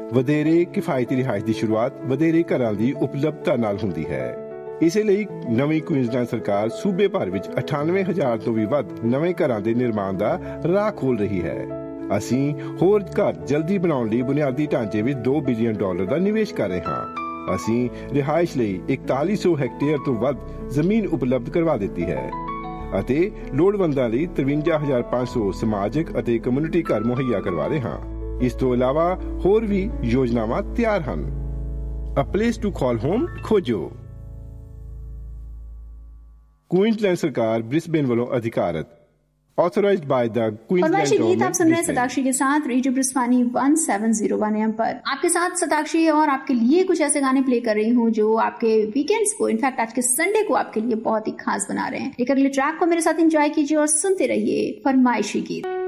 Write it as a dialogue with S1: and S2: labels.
S1: ਵਧੇਰੇ ਕਿਫਾਇਤੀ ਰਿਹਾਇਸ਼ ਦੀ ਸ਼ੁਰੂਆਤ ਵਧੇਰੇ ਘਰਾਂ ਦੀ ਉਪਲਬਧਤਾ ਨਾਲ ਹੁੰਦੀ ਹੈ। ਇਸੇ ਲਈ ਨਵੀਂ ਕੁਇਨਜ਼ਲੈਂਡ ਸਰਕਾਰ ਸੂਬੇ ਭਰ ਵਿੱਚ 98,000 ਤੋਂ ਵੀ ਵੱਧ ਨਵੇਂ ਘਰਾਂ ਦੇ ਨਿਰਮਾਣ ਦਾ ਰਾਹ ਖੋਲ ਰਹੀ ਹੈ। ਅਸੀਂ ਹੋਰ ਘਰ ਜਲਦੀ ਬਣਾਉਣ ਲਈ ਬੁਨਿਆਦੀ ਢਾਂਚੇ ਵਿੱਚ $2 ਬਿਲੀਅਨ ਦਾ ਨਿਵੇਸ਼ ਕਰ ਰਹੇ ਹਾਂ। ਅਸੀਂ ਰਿਹਾਇਸ਼ ਲਈ 4100 ਹੈਕਟੇਅਰ ਤੋਂ ਵੱਧ ਜ਼ਮੀਨ ਉਪਲਬਧ ਕਰਵਾ ਦਿੱਤੀ ਹੈ ਅਤੇ ਲੋੜਵੰਦਾਂ ਲਈ 53,500 ਸਮਾਜਿਕ ਅਤੇ ਕਮਿਊਨਿਟੀ ਘਰ ਮੁਹੱਈਆ ਕਰਵਾ ਰਹੇ ਹਾਂ। ਇਸ ਤੋਂ ਇਲਾਵਾ ਹੋਰ ਵੀ ਯੋਜਨਾਵਾਂ ਤਿਆਰ ਹਨ। A place to call home ਖੋਜੋ। क्वींसलैंड सरकार ब्रिस्बेन वालों अधिकारत ऑथराइज्ड बाय द क्वींसलैंड
S2: गीत आप सुन रहे हैं सताक्षी के साथ रेडियो ब्रिस्बानी 1701 AM पर। आपके साथ सताक्षी और आपके लिए कुछ ऐसे गाने प्ले कर रही हूँ जो आपके वीकेंड्स को, इनफैक्ट आज के संडे को आपके लिए बहुत ही खास बना रहे हैं। एक अगले ट्रैक को मेरे साथ एंजॉय कीजिए और सुनते रहिए फरमाइशी गीत।